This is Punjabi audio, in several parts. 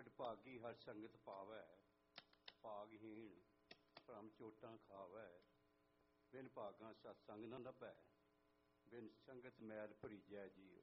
ਵਡਭਾਗੀ ਹਰ ਸੰਗਤ ਪਾਵੈ, ਭਾਗਹੀਣ ਭਰਮ ਚੋਟਾਂ ਖਾਵੈ। ਬਿਨ ਭਾਗਾਂ ਸਤਸੰਗ ਨਾ ਲੱਭੈ, ਬਿਨ ਸੰਗਤ ਮੈਲ ਭਰੀਜੈ ਜੀਓ।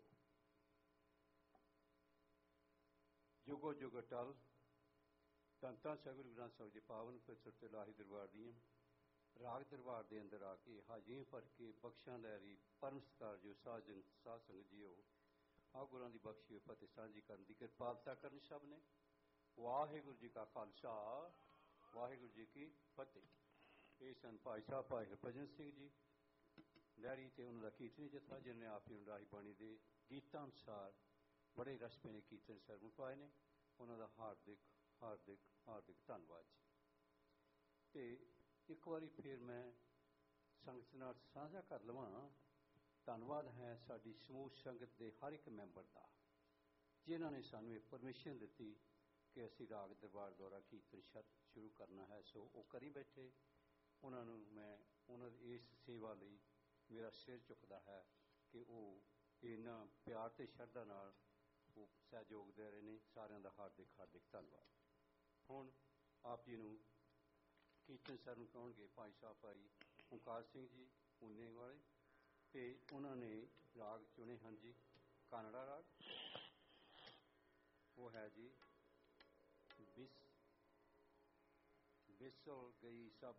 ਜੁਗੋ ਜੁਗ ਅਟਲ ਧੰਨ ਧੰਨ ਸ੍ਰੀ ਗੁਰੂ ਗ੍ਰੰਥ ਸਾਹਿਬ ਜੀ ਪਾਵਨ ਪਵਿੱਤਰ ਤੇ ਲਾਹੀ ਦਰਬਾਰ ਦੀਆਂ ਰਾਗ ਦਰਬਾਰ ਦੇ ਅੰਦਰ ਆ ਕੇ ਹਾਜ਼ਰੀਆਂ ਭਰ ਕੇ ਬਖਸ਼ਾਂ ਲੈ ਰਹੀ ਪਰਮ ਸਤਿਕਾਰਯੋਗ ਸਾਧ ਸੰਗਤ ਜੀਓ। ਆਹ ਗੁਰਾਂ ਦੀ ਬਖਸ਼ੀ ਹੋਈ ਫਤਿਹ ਸਾਂਝੀ ਕਰਨ ਦੀ ਕਿਰਪਾਲਤਾ ਕਰਨੀ ਸਭ ਨੇ। ਵਾਹਿਗੁਰੂ ਜੀ ਕਾ ਖਾਲਸਾ, ਵਾਹਿਗੁਰੂ ਜੀ ਕੀ ਫਤਿਹ। ਇਹ ਸਨ ਭਾਈ ਸਾਹਿਬ ਭਾਈ ਹਰਭਜਨ ਸਿੰਘ ਜੀ ਲਹਿਰੀ ਤੇ ਉਹਨਾਂ ਦਾ ਕੀਰਤਨੀ ਜਥਾ, ਜਿਹਨੇ ਆਪ ਜੀ ਨੂੰ ਰਾਹੀ ਬਾਣੀ ਦੇ ਗੀਤਾਂ ਅਨੁਸਾਰ ਬੜੇ ਰਸਮੇ ਕੀਰਤਨ ਸਰਵਣ ਪਾਏ ਨੇ। ਉਹਨਾਂ ਦਾ ਹਾਰਦਿਕ ਹਾਰਦਿਕ ਹਾਰਦਿਕ ਧੰਨਵਾਦ ਜੀ। ਤੇ ਇੱਕ ਵਾਰੀ ਫਿਰ ਮੈਂ ਸੰਗਤ ਨਾਲ ਸਾਂਝਾ ਕਰ ਲਵਾਂ। ਧੰਨਵਾਦ ਹੈ ਸਾਡੀ ਸਮੂਹ ਸੰਗਤ ਦੇ ਹਰ ਇੱਕ ਮੈਂਬਰ ਦਾ, ਜਿਨ੍ਹਾਂ ਨੇ ਸਾਨੂੰ ਇਹ ਪਰਮਿਸ਼ਨ ਦਿੱਤੀ ਕਿ ਅਸੀਂ ਰਾਗ ਦਰਬਾਰ ਦੁਆਰਾ ਕੀਰਤਨ ਸ਼ੁਰੂ ਕਰਨਾ ਹੈ। ਸੋ ਉਹ ਕਰੀ ਬੈਠੇ। ਉਹਨਾਂ ਨੂੰ ਮੈਂ ਉਹਨਾਂ ਦੀ ਇਸ ਸੇਵਾ ਲਈ ਮੇਰਾ ਸਿਰ ਝੁਕਦਾ ਹੈ ਕਿ ਉਹ ਇੰਨਾ ਪਿਆਰ ਤੇ ਸ਼ਰਧਾ ਨਾਲ ਉਹ ਸਹਿਯੋਗ ਦੇ ਰਹੇ ਨੇ। ਸਾਰਿਆਂ ਦਾ ਹਾਰਦਿਕ ਹਾਰਦਿਕ ਧੰਨਵਾਦ। ਹੁਣ ਆਪ ਜੀ ਨੂੰ ਕੀਰਤਨ ਸਰਵਣ ਕਰਾਉਣਗੇ ਭਾਈ ਸਾਹਿਬ ਭਾਈ ਓਂਕਾਰ ਸਿੰਘ ਜੀ ਊਨੇ ਵਾਲੇ, ਤੇ ਉਹਨਾਂ ਨੇ ਰਾਗ ਚੁਣੇ ਹਨ ਜੀ ਕਾਨੜਾ ਰਾਗ। ਉਹ ਹੈ ਜੀ ਵਿਸਲ ਗਈ ਸਭ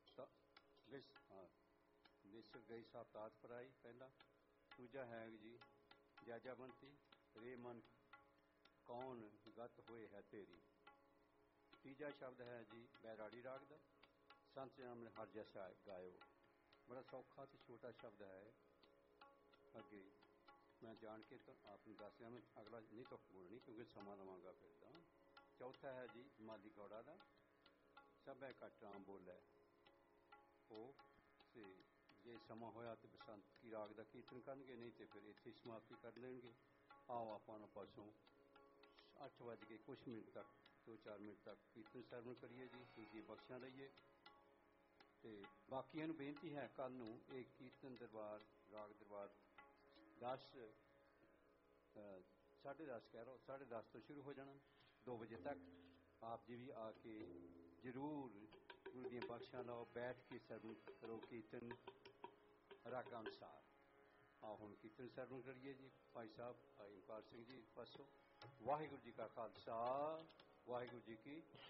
ਵਿਸਲ ਗਈ ਸਭ ਤਾਤ ਪਰਾਈ ਪਹਿਲਾ। ਦੂਜਾ ਹੈ ਜੀ ਜਾਜਾਬੰਤੀ ਰੇ ਮਨ ਕੌਣ ਗਤ ਹੋਏ ਹੈ ਤੇਰੀ। ਤੀਜਾ ਸ਼ਬਦ ਹੈ ਜੀ ਬੈਰਾੜੀ ਰਾਗ ਦਾ ਸੰਤ ਨਾਮ ਨੇ ਹਰ ਜੈਸਾ ਗਾਇਓ। ਬੜਾ ਸੌਖਾ ਤੇ ਛੋਟਾ ਸ਼ਬਦ ਹੈ। ਅੱਗੇ ਮੈਂ ਜਾਣ ਕੇ ਤਾਂ ਆਪ ਨੂੰ ਦੱਸ ਰਿਹਾ, ਮੈਂ ਅਗਲਾ ਨਹੀਂ ਤਾਂ ਬੋਲਣੀ ਕਿਉਂਕਿ ਸਮਾਂ ਲਵਾਂਗਾ ਫਿਰ ਤਾਂ। ਚੌਥਾ ਹੈ ਜੀ ਮਾਲੀ ਗੌੜਾ ਦਾ ਸਭੈ ਘੱਟ ਰਾਮ ਬੋਲੇ। ਉਹ ਤੇ ਜੇ ਸਮਾਂ ਹੋਇਆ ਤੇ ਬਸੰਤ ਕੀ ਰਾਗ ਦਾ ਕੀਰਤਨ ਕਰਨਗੇ, ਨਹੀਂ ਤੇ ਫਿਰ ਇੱਥੇ ਸਮਾਪਤੀ ਕਰ ਲੈਣਗੇ। ਆਓ ਆਪਾਂ ਨੂੰ ਪਾਸੋਂ 8 ਵੱਜ ਕੇ ਕੁਛ ਮਿੰਟ ਤੱਕ 2-4 ਮਿੰਟ ਤੱਕ ਕੀਰਤਨ ਸਰਵਣ ਕਰੀਏ ਜੀ, ਦੂਜੀ ਬਖਸ਼ਾਂ ਲਈਏ। ਤੇ ਬਾਕੀਆਂ ਨੂੰ ਬੇਨਤੀ ਹੈ ਕੱਲ੍ਹ ਨੂੰ ਇਹ ਕੀਰਤਨ ਦਰਬਾਰ ਰਾਗ ਦਰਬਾਰ 10:30 ਕਹਿ ਲਓ 10:30 ਤੋਂ ਸ਼ੁਰੂ ਹੋ ਜਾਣਾ 2 ਵਜੇ ਤੱਕ। ਆਪ ਜੀ ਵੀ ਆ ਕੇ ਜ਼ਰੂਰ ਗੁਰੂ ਦੀਆਂ ਬਖਸ਼ਾਂ ਲਓ, ਬੈਠ ਕੇ ਸਰਵਣ ਕਰੋ ਕੀਰਤਨ ਰਾਗਾਂ ਅਨੁਸਾਰ। ਆਓ ਹੁਣ ਕੀਰਤਨ ਸਰਵਣ ਕਰੀਏ ਜੀ। ਭਾਈ ਸਾਹਿਬ ਭਾਈ ਓਂਕਾਰ ਸਿੰਘ ਜੀ ਪਾਸੋਂ। ਵਾਹਿਗੁਰੂ ਜੀ ਕਾ ਖਾਲਸਾ, ਵਾਹਿਗੁਰੂ ਜੀ ਕੀ